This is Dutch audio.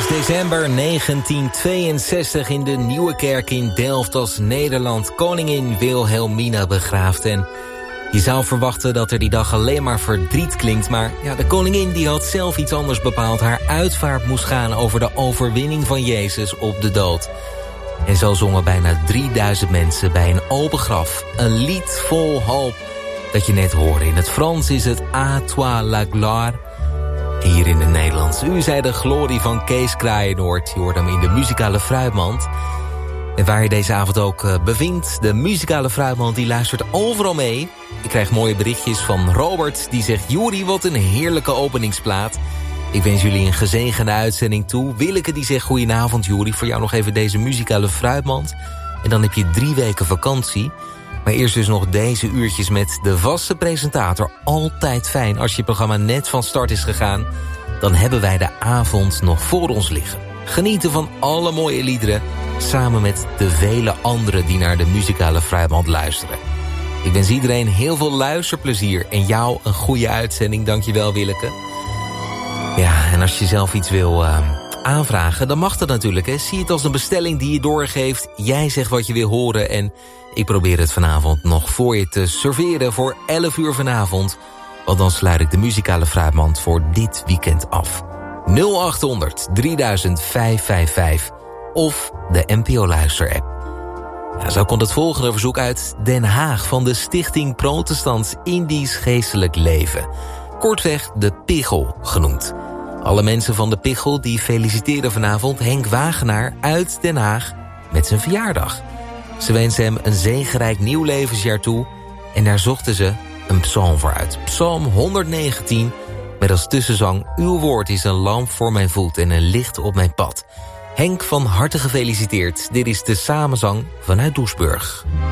december 1962 in de Nieuwe Kerk in Delft als Nederland koningin Wilhelmina begraaft. En je zou verwachten dat er die dag alleen maar verdriet klinkt, maar ja, de koningin die had zelf iets anders bepaald. Haar uitvaart moest gaan over de overwinning van Jezus op de dood. En zo zongen bijna 3000 mensen bij een open graf een lied vol hoop dat je net hoorde. In het Frans is het À toi la gloire. En hier in het Nederlands, u zei de glorie van Kees Kraaienoord. Je hoort hem in de muzikale fruitmand. En waar je deze avond ook bevindt, de muzikale fruitmand die luistert overal mee. Ik krijg mooie berichtjes van Robert, die zegt: Joeri, wat een heerlijke openingsplaat. Ik wens jullie een gezegende uitzending toe. Willeke die zegt: goedenavond Joeri, voor jou nog even deze muzikale fruitmand. En dan heb je 3 weken vakantie. Maar eerst dus nog deze uurtjes met de vaste presentator. Altijd fijn als je programma net van start is gegaan. Dan hebben wij de avond nog voor ons liggen. Genieten van alle mooie liederen, samen met de vele anderen die naar de muzikale fruitmand luisteren. Ik wens iedereen heel veel luisterplezier en jou een goede uitzending. Dankjewel Willeke. Ja, en als je zelf iets wil aanvragen, dan mag dat natuurlijk. Hè. Zie het als een bestelling die je doorgeeft. Jij zegt wat je wil horen en ik probeer het vanavond nog voor je te serveren voor 11 uur vanavond. Want dan sluit ik de muzikale fruitmand voor dit weekend af. 0800 3000 555 of de NPO Luister app. Ja, zo komt het volgende verzoek uit Den Haag van de Stichting Protestants Indisch Geestelijk Leven. Kortweg de Pichel genoemd. Alle mensen van de Pichel die feliciteren vanavond Henk Wagenaar uit Den Haag met zijn verjaardag. Ze wensen hem een zegenrijk nieuw levensjaar toe en daar zochten ze een psalm voor uit. Psalm 119 met als tussenzang: uw woord is een lamp voor mijn voet en een licht op mijn pad. Henk, van harte gefeliciteerd. Dit is de samenzang vanuit Doesburg.